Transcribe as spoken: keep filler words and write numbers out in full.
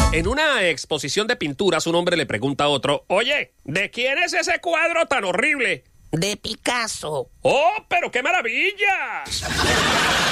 En una exposición de pinturas, un hombre le pregunta a otro, oye, ¿de quién es ese cuadro tan horrible? De Picasso. ¡Oh, pero qué maravilla!